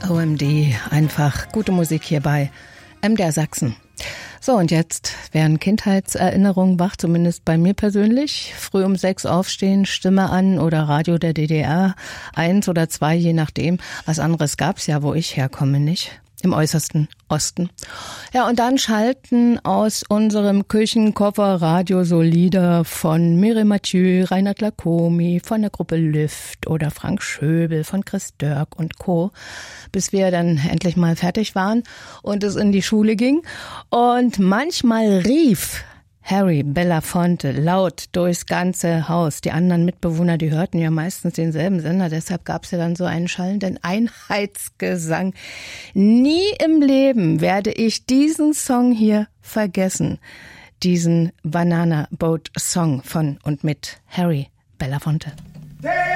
OMD, einfach gute Musik hier bei MDR Sachsen. So, und jetzt werden Kindheitserinnerungen wach, zumindest bei mir persönlich. Früh um 6 aufstehen, Stimme an oder Radio der DDR, 1 oder 2, je nachdem. Was anderes gab's ja, wo ich herkomme, nicht? Im äußersten Osten. Ja, und dann schalten aus unserem Küchenkoffer Radio so Lieder von Mireille Mathieu, Reinhard Lacomi, von der Gruppe Lüft oder Frank Schöbel, von Chris Dörk und Co., bis wir dann endlich mal fertig waren und es in die Schule ging. Und manchmal rief Harry Belafonte laut durchs ganze Haus. Die anderen Mitbewohner, die hörten ja meistens denselben Sender, deshalb gab es ja dann so einen schallenden Einheitsgesang. Nie im Leben werde ich diesen Song hier vergessen. Diesen Banana Boat Song von und mit Harry Belafonte.